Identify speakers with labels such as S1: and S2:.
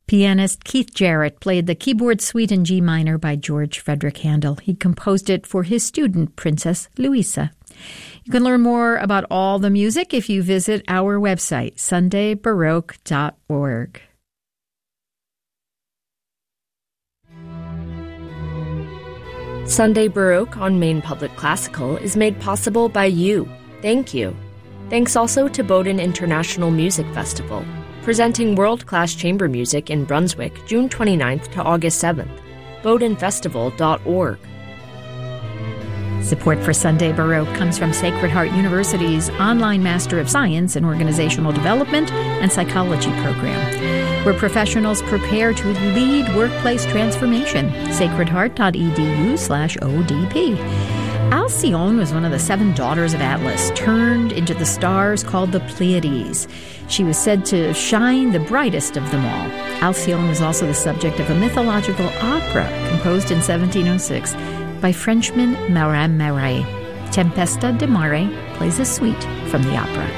S1: Pianist Keith Jarrett played the keyboard suite in G minor by George Frederick Handel. He composed it for his student, Princess Louisa. You can learn more about all the music if you visit our website, sundaybaroque.org.
S2: Sunday Baroque on Maine Public Classical is made possible by you. Thank you. Thanks also to Bowdoin International Music Festival, presenting world-class chamber music in Brunswick, June 29th to August 7th. BowdoinFestival.org.
S1: Support for Sunday Baroque comes from Sacred Heart University's online Master of Science in Organizational Development and Psychology program, where professionals prepare to lead workplace transformation. sacredheart.edu/ODP. Alcyone was one of the 7 daughters of Atlas, turned into the stars called the Pleiades. She was said to shine the brightest of them all. Alcyone was also the subject of a mythological opera composed in 1706 by Frenchman Marin Marais. Tempesta de Mare plays a suite from the opera.